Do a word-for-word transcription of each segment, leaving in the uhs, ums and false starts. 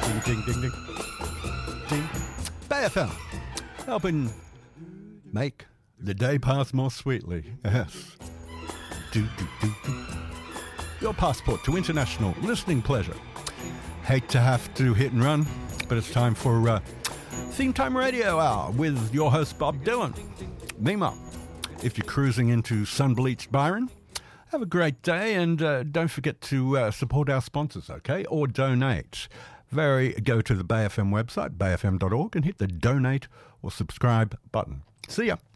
Ding, ding, ding, ding. Ding. Bay F M. Helping make the day pass more sweetly. Yes. Do, do, do, do. Your passport to international listening pleasure. Hate to have to hit and run, but it's time for uh, Theme Time Radio Hour with your host, Bob Dylan. Meanwhile, if you're cruising into sun-bleached Byron, have a great day, and uh, don't forget to uh, support our sponsors, okay, or donate. Very go to the Bay F M website, bay f m dot org, and hit the donate or subscribe button. See ya.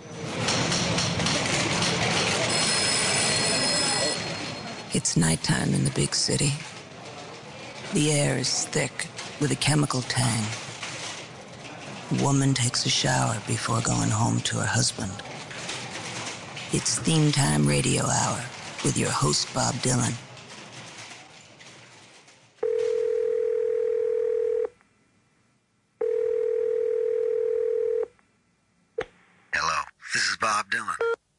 It's nighttime in the big city. The air is thick with a chemical tang. A woman takes a shower before going home to her husband. It's Theme Time Radio Hour with your host, Bob Dylan. Hello, this is Bob Dylan.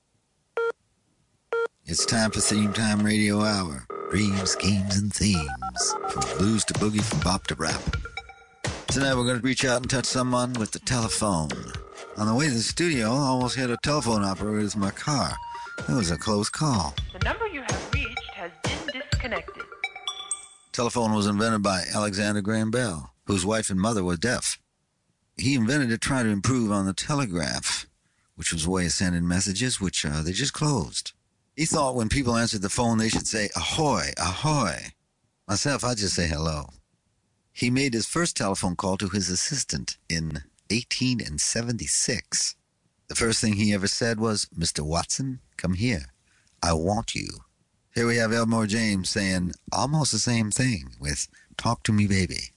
It's time for Theme Time Radio Hour. Dreams, schemes, and themes. From blues to boogie, from bop to rap. Tonight we're going to reach out and touch someone with the telephone. On the way to the studio, I almost hit a telephone operator with my car. It was a close call. The number you have reached has been disconnected. Telephone was invented by Alexander Graham Bell, whose wife and mother were deaf. He invented it to try to improve on the telegraph, which was a way of sending messages, which uh, they just closed. He thought when people answered the phone, they should say, ahoy, ahoy. Myself, I just say hello. He made his first telephone call to his assistant in eighteen seventy-six. The first thing he ever said was, Mister Watson, come here. I want you. Here we have Elmore James saying almost the same thing with Talk to Me, Baby.